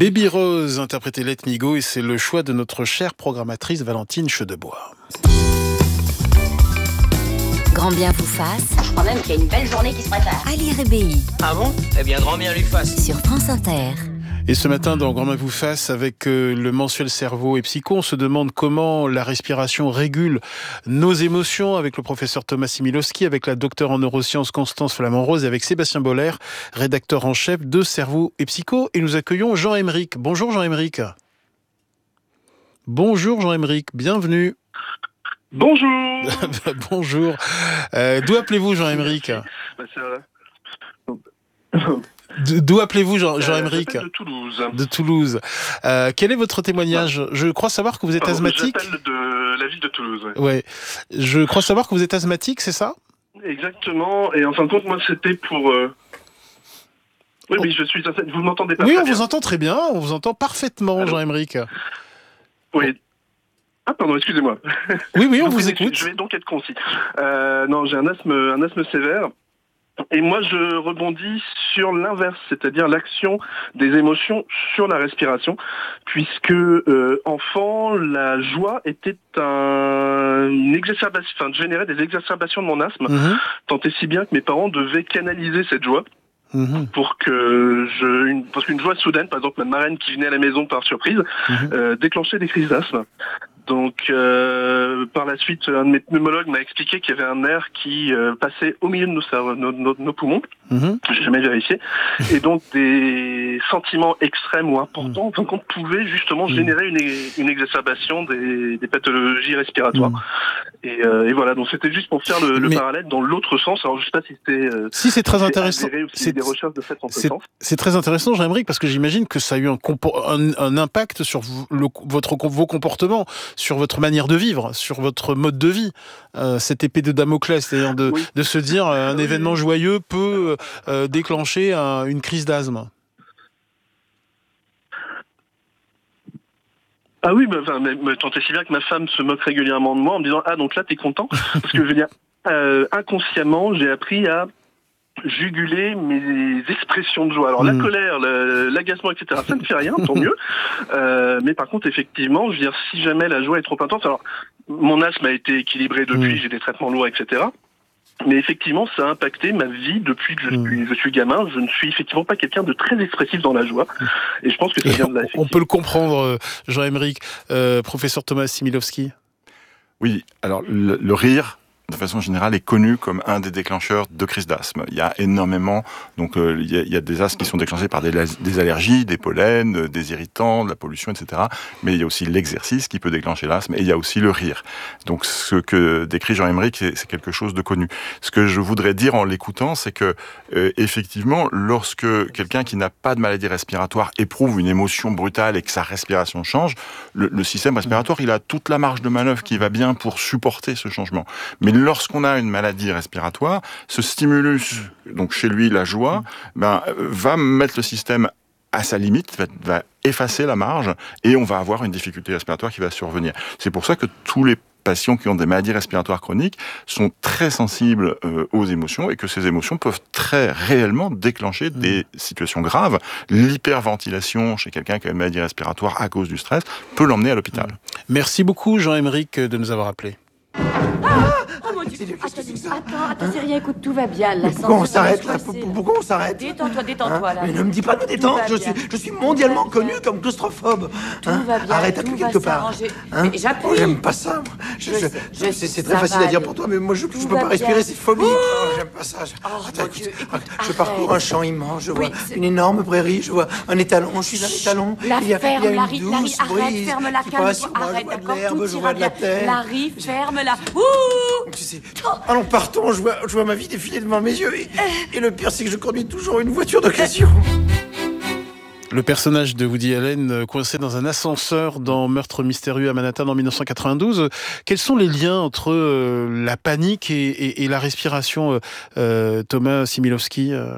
Baby Rose, interprété Let Me Go, et c'est le choix de notre chère programmatrice Valentine Chedebois. Grand bien vous fasse. Je crois même qu'il y a une belle journée qui se prépare. Ali Rébéi. Ah bon ? Eh bien, grand bien lui fasse. Sur France Inter. Et ce matin, dans Grand bien vous fasse, avec le mensuel Cerveau et Psycho, on se demande comment la respiration régule nos émotions, avec le professeur Thomas Similowski, avec la docteure en neurosciences Constance Flamand-Rose et avec Sébastien Boller, rédacteur en chef de Cerveau et Psycho. Et nous accueillons Jean-Aymeric. Bonjour Jean-Aymeric. Bonjour Jean-Aymeric, bienvenue. Bonjour. Bonjour. D'où appelez-vous Jean-Aymeric ? C'est vrai. D'où appelez-vous Jean-Aymeric ? De Toulouse. De Toulouse. Quel est votre témoignage ? Je crois savoir que vous êtes asthmatique. J'appelle de la ville de Toulouse. Ouais. Je crois savoir que vous êtes asthmatique, c'est ça ? Exactement. Et en fin de compte, moi, c'était pour... Oui, mais je suis... Vous m'entendez pas ? Oui, très on bien. vous entend très bien. On vous entend parfaitement, Allô ? Jean-Aymeric. Oui. Ah, pardon, excusez-moi. Oui, on Donc, vous écoute. Je vais donc être concis. Non, j'ai un asthme sévère. Et moi, je rebondis sur l'inverse, c'est-à-dire l'action des émotions sur la respiration, puisque enfant, la joie était une exacerbation, générait des exacerbations de mon asthme, tant et si bien que mes parents devaient canaliser cette joie. Pour parce qu'une joie soudaine, par exemple ma marraine qui venait à la maison par surprise, déclenchait des crises d'asthme. Donc par la suite, un de mes pneumologues m'a expliqué qu'il y avait un nerf qui passait au milieu de nos poumons. J'ai jamais vérifié. Et donc des sentiments extrêmes ou importants, en fin de compte, pouvaient justement générer une exacerbation des pathologies respiratoires. Et voilà, donc c'était juste pour faire le parallèle dans l'autre sens. Alors je sais pas si c'était... Si, c'est très intéressant. C'est des recherches de fait en ce sens. C'est très intéressant, Jean-Aymeric, parce que j'imagine que ça a eu un impact sur vos comportements, sur votre manière de vivre, sur votre mode de vie. Cette épée de Damoclès, c'est-à-dire de se dire un événement joyeux peut déclencher une crise d'asthme. Ah oui, mais tant et si bien que ma femme se moque régulièrement de moi en me disant « Ah, donc là, t'es content ?» Parce que je veux dire, inconsciemment, j'ai appris à juguler mes expressions de joie. Alors la colère, l'agacement, etc., ça ne fait rien, tant mieux. Mais par contre, effectivement, je veux dire, si jamais la joie est trop intense, alors mon asthme a été équilibré depuis, j'ai des traitements lourds, etc., mais effectivement, ça a impacté ma vie depuis que je suis gamin. Je ne suis effectivement pas quelqu'un de très expressif dans la joie. Et je pense que ça vient de là. On peut le comprendre, Jean-Aymeric. Professeur Thomas Similowski. Oui, alors le rire, de façon générale, est connu comme un des déclencheurs de crise d'asthme. Il y a énormément, donc il y a des asthmes qui sont déclenchés par des allergies, des pollens, des irritants, de la pollution, etc. Mais il y a aussi l'exercice qui peut déclencher l'asthme, et il y a aussi le rire. Donc ce que décrit Jean-Aymeric, c'est quelque chose de connu. Ce que je voudrais dire en l'écoutant, c'est que effectivement, lorsque quelqu'un qui n'a pas de maladie respiratoire éprouve une émotion brutale et que sa respiration change, le système respiratoire, il a toute la marge de manœuvre qui va bien pour supporter ce changement. Mais lorsqu'on a une maladie respiratoire, ce stimulus, donc chez lui la joie, va mettre le système à sa limite, va effacer la marge, et on va avoir une difficulté respiratoire qui va survenir. C'est pour ça que tous les patients qui ont des maladies respiratoires chroniques sont très sensibles aux émotions, et que ces émotions peuvent très réellement déclencher des situations graves. L'hyperventilation chez quelqu'un qui a une maladie respiratoire à cause du stress peut l'emmener à l'hôpital. Merci beaucoup Jean-Aymeric de nous avoir appelés. Attends, c'est rien, écoute, tout va bien. Pourquoi on s'arrête là ? Pourquoi on s'arrête ? Détends-toi là. Mais ne me dis pas de me détendre, je suis mondialement connu comme claustrophobe. Tout va bien. Arrête, appuie quelque part. Mais j'appuie. Oh, j'aime pas ça. C'est très facile à dire pour toi, mais moi je peux pas respirer, c'est phobique. Oh, j'aime pas ça. Attends, écoute, je parcours un champ immense, je vois une énorme prairie, je vois un étalon, je suis un étalon. Il y a Larry, une douce arrête, brise ferme la qui calme, passe sur moi, arrête, je vois de d'accord, l'herbe, tout je ira vois de la bien. terre. Larry, ferme-la. Ouh. Tu sais, allons, partons, je vois ma vie défiler devant mes yeux, et le pire c'est que je conduis toujours une voiture d'occasion. Le personnage de Woody Allen coincé dans un ascenseur dans Meurtre mystérieux à Manhattan en 1992. Quels sont les liens entre la panique et la respiration, Thomas Similowski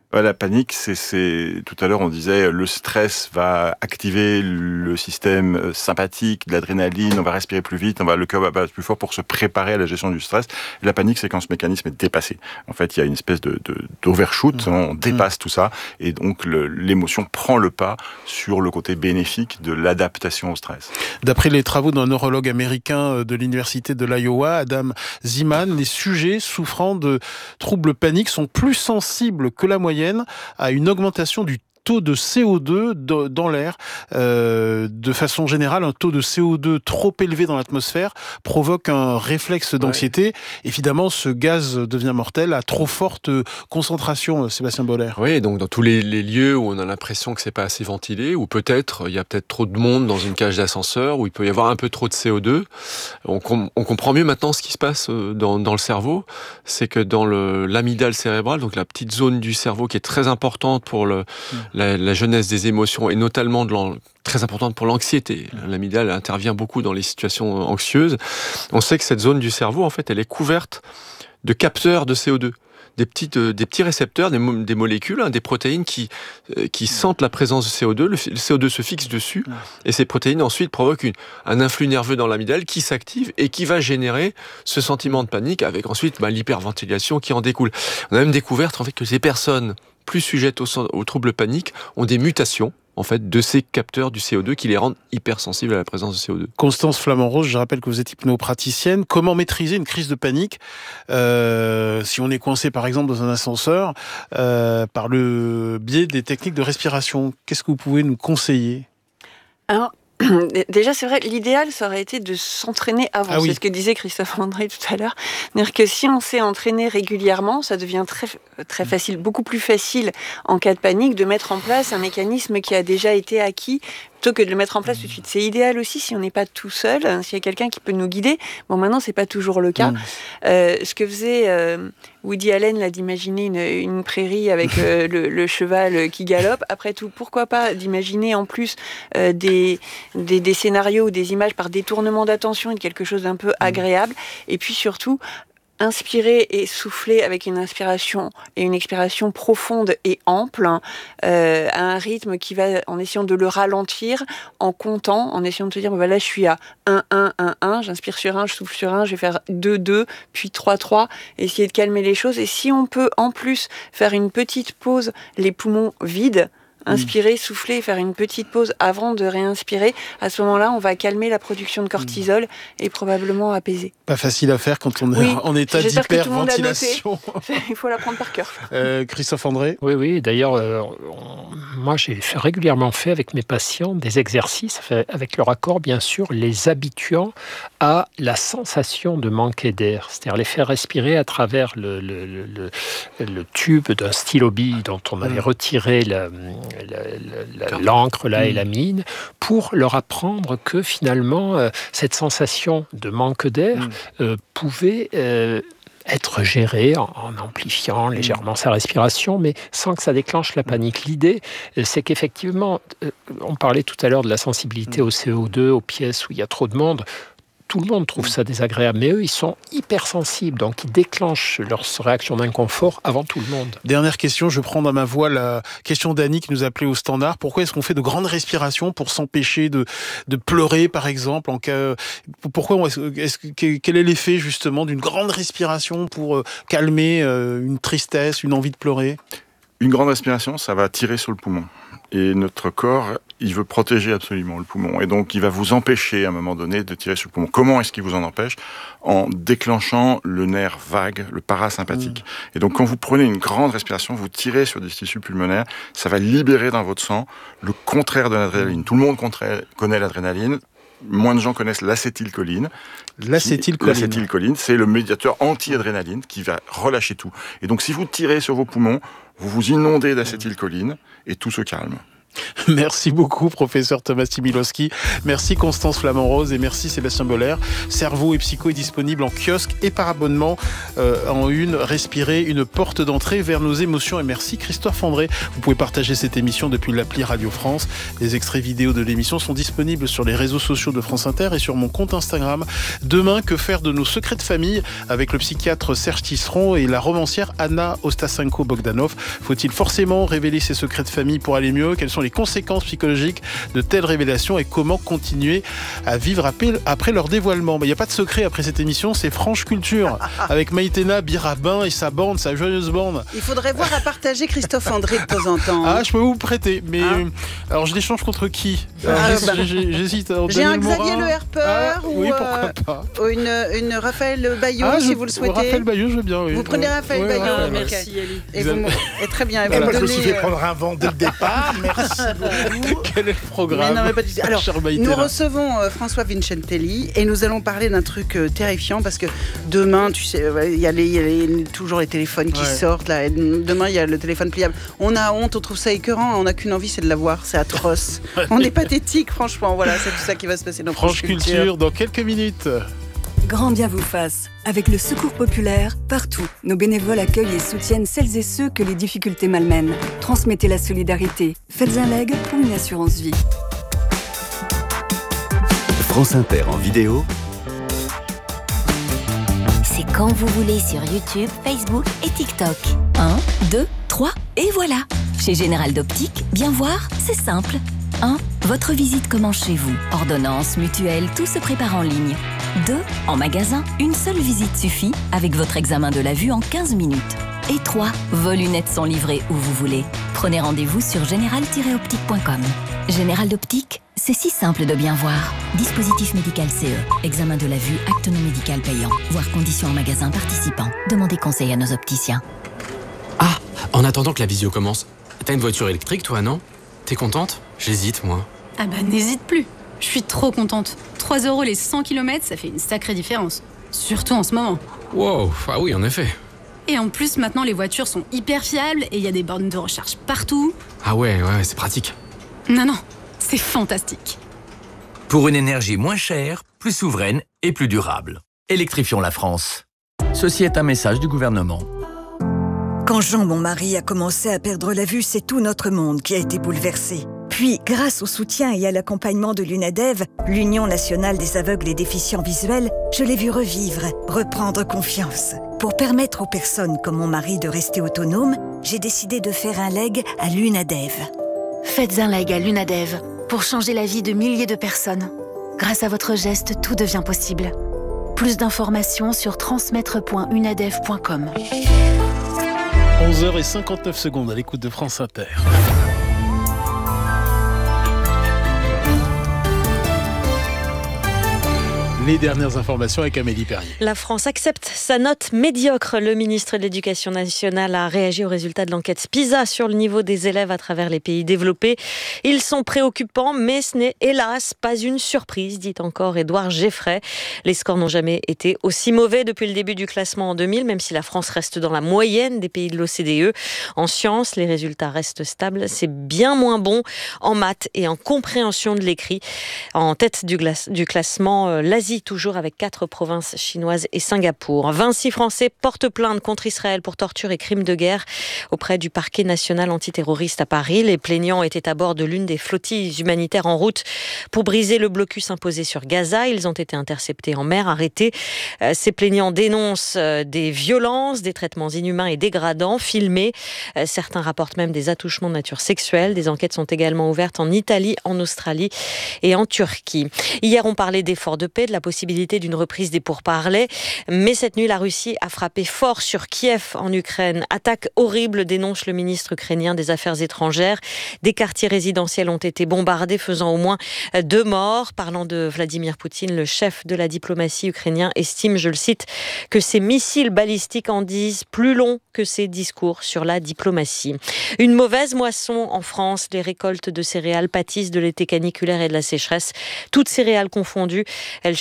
La panique, c'est tout à l'heure on disait le stress va activer le système sympathique, de l'adrénaline, on va respirer plus vite, le cœur va battre plus fort pour se préparer à la gestion du stress. Et la panique, c'est quand ce mécanisme est dépassé. En fait, il y a une espèce d'overshoot, on dépasse tout ça, et donc l'émotion prend le pas sur le côté bénéfique de l'adaptation au stress. D'après les travaux d'un neurologue américain de l'université de l'Iowa, Adam Zeman, les sujets souffrant de troubles paniques sont plus sensibles que la moyenne à une augmentation du taux de CO2 dans l'air. De façon générale, un taux de CO2 trop élevé dans l'atmosphère provoque un réflexe d'anxiété. Ouais. Évidemment, ce gaz devient mortel à trop forte concentration, Sébastien Boller. Oui, donc dans tous les lieux où on a l'impression que c'est pas assez ventilé, ou il y a peut-être trop de monde dans une cage d'ascenseur, où il peut y avoir un peu trop de CO2, on comprend mieux maintenant ce qui se passe dans le cerveau. C'est que dans l'amygdale cérébrale, donc la petite zone du cerveau qui est très importante pour la jeunesse des émotions, et notamment très importante pour l'anxiété. L'amygdale intervient beaucoup dans les situations anxieuses. On sait que cette zone du cerveau, en fait, elle est couverte de capteurs de CO2. Des petits récepteurs, des molécules, des protéines qui sentent la présence de CO2. Le CO2 se fixe dessus, et ces protéines ensuite provoquent un influx nerveux dans l'amygdale qui s'active et qui va générer ce sentiment de panique, avec ensuite l'hyperventilation qui en découle. On a même découvert en fait que ces personnes plus sujettes aux troubles paniques ont des mutations en fait, de ces capteurs du CO2 qui les rendent hypersensibles à la présence de CO2. Constance Flamand-Rose, je rappelle que vous êtes hypnopraticienne. Comment maîtriser une crise de panique si on est coincé par exemple dans un ascenseur par le biais des techniques de respiration? Qu'est-ce que vous pouvez nous conseiller? Alors, déjà, c'est vrai, l'idéal, ça aurait été de s'entraîner avant. Ah oui. C'est ce que disait Christophe André tout à l'heure. C'est-à-dire que si on s'est entraîné régulièrement, ça devient très, très facile, beaucoup plus facile en cas de panique de mettre en place un mécanisme qui a déjà été acquis, plutôt que de le mettre en place tout de suite. C'est idéal aussi si on n'est pas tout seul, s'il y a quelqu'un qui peut nous guider. Bon, maintenant, c'est pas toujours le cas. Ce que faisait Woody Allen, là, d'imaginer une prairie avec le cheval qui galope. Après tout, pourquoi pas d'imaginer en plus des scénarios ou des images par détournement d'attention et de quelque chose d'un peu agréable. Et puis surtout, inspirer et souffler avec une inspiration et une expiration profonde et ample, à un rythme qui va, en essayant de le ralentir, en comptant, en essayant de se dire, là je suis à 1, 1, 1, 1, j'inspire sur 1, je souffle sur 1, je vais faire 2, 2, puis 3, 3, essayer de calmer les choses. Et si on peut en plus faire une petite pause, les poumons vides, inspirer, souffler, faire une petite pause avant de réinspirer. À ce moment-là, on va calmer la production de cortisol et probablement apaiser. Pas facile à faire quand on est en état d'hyperventilation. Il faut l'apprendre par cœur. Christophe André. Oui. D'ailleurs, moi, j'ai régulièrement fait avec mes patients des exercices, avec leur accord, bien sûr, les habituant à la sensation de manquer d'air. C'est-à-dire les faire respirer à travers le tube d'un stylo-bille dont on avait retiré l'encre là et la mine, pour leur apprendre que finalement cette sensation de manque d'air pouvait être gérée en amplifiant légèrement sa respiration, mais sans que ça déclenche la panique. L'idée, c'est qu'effectivement, on parlait tout à l'heure de la sensibilité au CO2, aux pièces où il y a trop de monde. Tout le monde trouve ça désagréable, mais eux, ils sont hypersensibles, donc ils déclenchent leur réaction d'inconfort avant tout le monde. Dernière question, je prends dans ma voix la question d'Annie qui nous appelait au standard. Pourquoi est-ce qu'on fait de grandes respirations pour s'empêcher de pleurer, par exemple, quel est l'effet justement d'une grande respiration pour calmer une tristesse, une envie de pleurer? Une grande respiration, ça va tirer sur le poumon. Et notre corps, il veut protéger absolument le poumon. Et donc, il va vous empêcher, à un moment donné, de tirer sur le poumon. Comment est-ce qu'il vous en empêche? En déclenchant le nerf vague, le parasympathique. Et donc, quand vous prenez une grande respiration, vous tirez sur des tissus pulmonaires, ça va libérer dans votre sang le contraire de l'adrénaline. Tout le monde connaît l'adrénaline. Moins de gens connaissent l'acétylcholine. L'acétylcholine, c'est le médiateur anti-adrénaline qui va relâcher tout. Et donc, si vous tirez sur vos poumons, vous vous inondez d'acétylcholine et tout se calme. Merci beaucoup, professeur Thomas Similoski. Merci Constance Flamand-Rose et merci Sébastien Boller. Cerveau et Psycho est disponible en kiosque et par abonnement en une. Respirez, une porte d'entrée vers nos émotions. Et merci Christophe André. Vous pouvez partager cette émission depuis l'appli Radio France. Les extraits vidéo de l'émission sont disponibles sur les réseaux sociaux de France Inter et sur mon compte Instagram. Demain, que faire de nos secrets de famille avec le psychiatre Serge Tisseron et la romancière Anna Ostasenko-Bogdanov. Faut-il forcément révéler ses secrets de famille pour aller mieux? Quelles sont les conséquences psychologiques de telles révélations et comment continuer à vivre après leur dévoilement? Il n'y a pas de secret après cette émission, c'est Franche Culture avec Maïtena Birabin et sa bande, sa joyeuse bande. Il faudrait voir à partager Christophe André de temps en temps. Ah, je peux vous prêter, mais alors je l'échange contre qui? J'hésite. J'ai un Xavier Le Herpeur ou oui, pourquoi pas. Une Raphaël Bayot si vous le souhaitez. Raphaël Bayot, je veux bien. Oui. Vous prenez Raphaël Bayot. Merci Ali. Et très bien. Et moi, je me suis fait prendre un vent dès le départ. Merci beaucoup. Quel est le programme? Non, mais pas du tout. Alors, nous recevons François Vincentelli et nous allons parler d'un truc terrifiant parce que demain, tu sais, il y a toujours les téléphones qui sortent. Là, et demain, il y a le téléphone pliable. On a honte, on trouve ça écœurant, on n'a qu'une envie, c'est de l'avoir. C'est atroce. On est pathétique, franchement. Voilà, c'est tout ça qui va se passer dans Franche Culture dans quelques minutes. Grand bien vous fasse. Avec le Secours populaire, partout, nos bénévoles accueillent et soutiennent celles et ceux que les difficultés malmènent. Transmettez la solidarité. Faites un leg pour une assurance vie. France Inter en vidéo. C'est quand vous voulez sur YouTube, Facebook et TikTok. 1, 2, 3 et voilà. Chez Général d'Optique, bien voir, c'est simple. 1. Votre visite commence chez vous. Ordonnance, mutuelle, tout se prépare en ligne. 2. En magasin, une seule visite suffit avec votre examen de la vue en 15 minutes. Et 3. Vos lunettes sont livrées où vous voulez. Prenez rendez-vous sur général-optique.com. Général d'Optique, c'est si simple de bien voir. Dispositif médical CE. Examen de la vue, acte non médical payant. Voir conditions en magasin participant. Demandez conseil à nos opticiens. Ah, en attendant que la visio commence, t'as une voiture électrique toi, non? T'es contente? J'hésite, moi. Ah bah n'hésite plus. Je suis trop contente. 3 € les 100 km, ça fait une sacrée différence. Surtout en ce moment. Wow, ah oui, en effet. Et en plus, maintenant, les voitures sont hyper fiables et il y a des bornes de recharge partout. Ah ouais, c'est pratique. Non, c'est fantastique. Pour une énergie moins chère, plus souveraine et plus durable. Électrifions la France. Ceci est un message du gouvernement. Quand Jean, mon mari, a commencé à perdre la vue, c'est tout notre monde qui a été bouleversé. Puis, grâce au soutien et à l'accompagnement de l'UNADEV, l'Union nationale des aveugles et déficients visuels, je l'ai vu revivre, reprendre confiance. Pour permettre aux personnes comme mon mari de rester autonomes, j'ai décidé de faire un leg à l'UNADEV. Faites un leg à l'UNADEV pour changer la vie de milliers de personnes. Grâce à votre geste, tout devient possible. Plus d'informations sur transmettre.unadev.com. 11h59 à l'écoute de France Inter. Les dernières informations avec Amélie Perrier. La France accepte sa note médiocre. Le ministre de l'Éducation nationale a réagi aux résultats de l'enquête PISA sur le niveau des élèves à travers les pays développés. Ils sont préoccupants, mais ce n'est hélas pas une surprise, dit encore Édouard Geffray. Les scores n'ont jamais été aussi mauvais depuis le début du classement en 2000, même si la France reste dans la moyenne des pays de l'OCDE. En sciences, les résultats restent stables. C'est bien moins bon en maths et en compréhension de l'écrit. En tête du classement, l'Asie, toujours avec 4 provinces chinoises et Singapour. 26 Français portent plainte contre Israël pour torture et crimes de guerre auprès du parquet national antiterroriste à Paris. Les plaignants étaient à bord de l'une des flottilles humanitaires en route pour briser le blocus imposé sur Gaza. Ils ont été interceptés en mer, arrêtés. Ces plaignants dénoncent des violences, des traitements inhumains et dégradants, filmés. Certains rapportent même des attouchements de nature sexuelle. Des enquêtes sont également ouvertes en Italie, en Australie et en Turquie. Hier, on parlait d'efforts de paix, de la possibilité d'une reprise des pourparlers. Mais cette nuit, la Russie a frappé fort sur Kiev en Ukraine. Attaque horrible, dénonce le ministre ukrainien des Affaires étrangères. Des quartiers résidentiels ont été bombardés, faisant au moins 2 morts. Parlant de Vladimir Poutine, le chef de la diplomatie ukrainien estime, je le cite, que ces missiles balistiques en disent plus long que ses discours sur la diplomatie. Une mauvaise moisson en France. Les récoltes de céréales pâtissent de l'été caniculaire et de la sécheresse. Toutes céréales confondues, elles chutent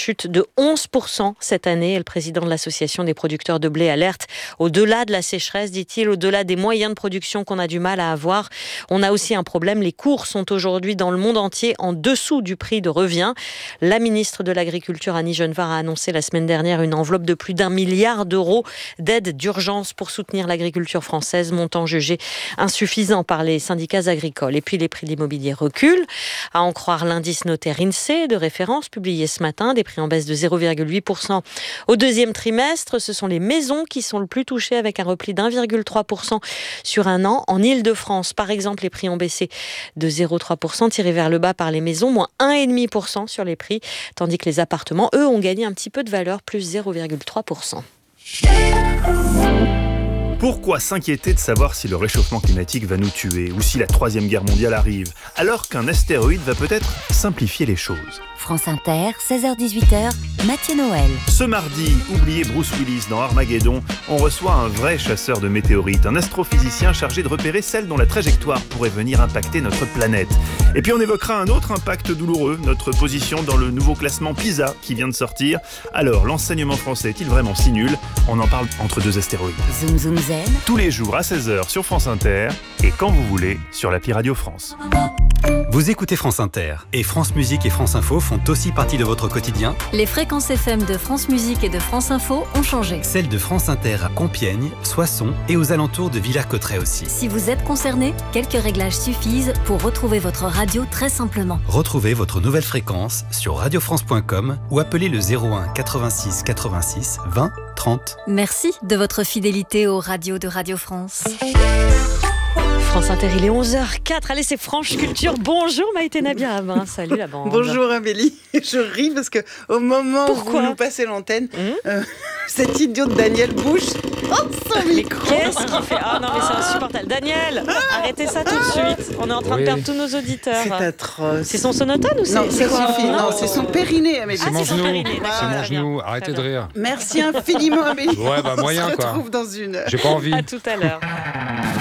chute de 11% cette année. Et le président de l'association des producteurs de blé alerte. Au-delà de la sécheresse, dit-il, au-delà des moyens de production qu'on a du mal à avoir, on a aussi un problème. Les cours sont aujourd'hui dans le monde entier en dessous du prix de revient. La ministre de l'Agriculture, Annie Genevard, a annoncé la semaine dernière une enveloppe de plus d'1 milliard d'euros d'aide d'urgence pour soutenir l'agriculture française, montant jugé insuffisant par les syndicats agricoles. Et puis les prix de l'immobilier reculent. À en croire l'indice notaire INSEE de référence publié ce matin, des prix en baisse de 0,8% au deuxième trimestre. Ce sont les maisons qui sont le plus touchées avec un repli d'1,3% sur un an. En Île-de-France, par exemple, les prix ont baissé de 0,3%, tirés vers le bas par les maisons, moins 1,5% sur les prix, tandis que les appartements, eux, ont gagné un petit peu de valeur, plus 0,3%. Pourquoi s'inquiéter de savoir si le réchauffement climatique va nous tuer ou si la Troisième Guerre mondiale arrive, alors qu'un astéroïde va peut-être simplifier les choses ? France Inter, 16h-18h, Mathieu Noël. Ce mardi, oubliez Bruce Willis dans Armageddon, on reçoit un vrai chasseur de météorites, un astrophysicien chargé de repérer celles dont la trajectoire pourrait venir impacter notre planète. Et puis on évoquera un autre impact douloureux, notre position dans le nouveau classement PISA qui vient de sortir. Alors, l'enseignement français est-il vraiment si nul ? On en parle entre deux astéroïdes. Zoom Zoom Zen. Tous les jours à 16h sur France Inter et quand vous voulez sur l'appli Radio France. Vous écoutez France Inter et France Musique et France Info font aussi partie de votre quotidien. Les fréquences FM de France Musique et de France Info ont changé. Celles de France Inter à Compiègne, Soissons et aux alentours de Villers-Cotterêts aussi. Si vous êtes concerné, quelques réglages suffisent pour retrouver votre radio très simplement. Retrouvez votre nouvelle fréquence sur radiofrance.com ou appelez le 01 86 86 20 30. Merci de votre fidélité aux radios de Radio France. France Inter, il est 11h04. Allez, c'est Franche Culture. Bonjour Maïté Nabiam. Salut la bande. Bonjour Amélie. Je ris parce que au moment où vous nous passez l'antenne, cet idiot de Daniel Bush. Mais qu'est-ce qu'il fait ? Ah non, mais c'est insupportable. Daniel, arrêtez ça tout de suite. On est en train de perdre tous nos auditeurs. C'est atroce. C'est son sonotone ou c'est Non, c'est quoi ? Non, c'est son périnée, Amélie. C'est mon genou. C'est mon genou. Arrêtez de rire. Merci infiniment, Amélie. Ouais, bah moyen On se quoi. retrouve dans une heure. J'ai pas envie. À tout à l'heure.